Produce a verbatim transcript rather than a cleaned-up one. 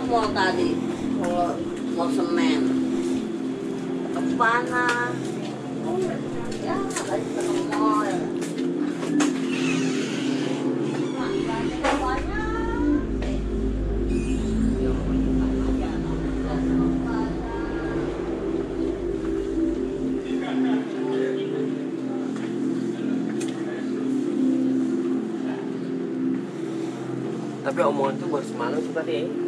mall tadi, mall, mall semen. Ke mana? Ya, lagi ke mall. Tapi omongan itu baru semalam tuh tadi.